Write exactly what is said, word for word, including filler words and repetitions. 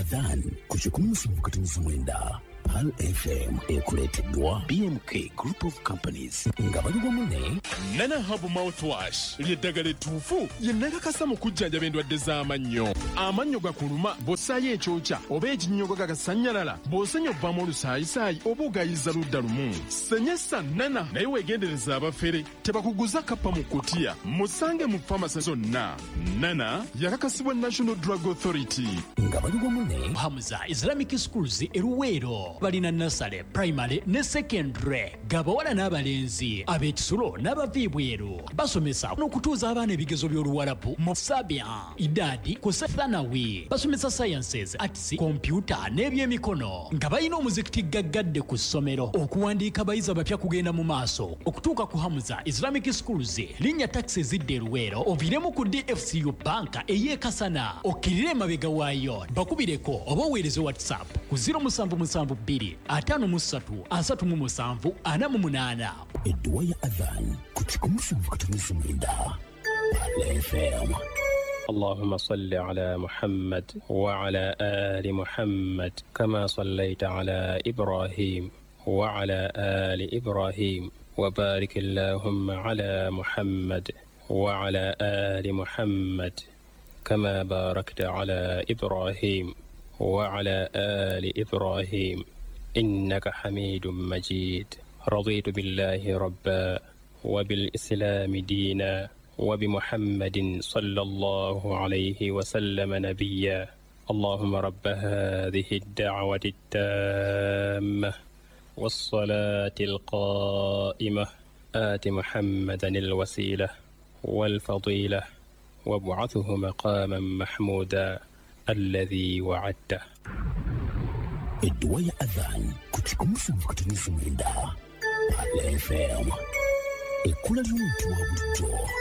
Adhan ku kikumi musanvu katonoza mwenda. Pal F M ekuleeteddwa B M K Group of Companies nga bali wamu ne Nana Hub Mouthwash ly'eddagala ettuufu ye nnakakasa mu kujjanjaba endwadde z'amannyo. Amannyo gakuluma bw'ossaayo ekyokya oba ekinnyogo gagasannyalala bw'osenya obbamu olusaayisaayi oba ogayiza ludda lumu. Senyesa Nana naye weegendereza abafere tebakuguza kappa mu kutiya. Musange mu famasi zonna. Nana yakakasibwa National Drug Authority. nga bali wamu ne Hamza Islamic Schools eruweero balina nasale primary ne secondary gabawala n'abalenzi ab'ekisulo n'abaviibweru basomesa n'okutuuza abaana ebigezo by'oluwalabu mu sabia idadi ku thanawi basomesa sciences arts computer n'ebyemikono nga balina omuzikiti gaggadde ku ssomero okuwandiika abayizi abapya kugenda mu maaso okutuuka ku Hamza Islamic Schools linnya taxi zidde eruweero oviiremu ku D F C U banka ey'ekasana okkirire emabega waayo bakubireko oba oweereze whatsapp ku zero seven seven two atano musatu asatu mu musanvu ana mu munaana. edduwa ya Adhan ku kikumi musanvu katonoza mwenda. Pal F M. اللهم صل على محمد وعلى آل محمد كما صليت على إبراهيم وعلى آل إبراهيم وبارك اللهم على محمد وعلى آل محمد كما باركت على إبراهيم وعلى آل إبراهيم إنك حميد مجيد. رضيت بالله ربا وبالإسلام دينا وبمحمد صلى الله عليه وسلم نبيا. اللهم رب هذه الدعوة التامة والصلاة القائمة آت محمدا الوسيلة والفضيلة وابعثه مقاما محمودا الذي وعدته. edduwa ya Adhan ku kikumi musanvu katonoza mwenda. Pal F M. Ekkula ly'omuntu wa bulijjo.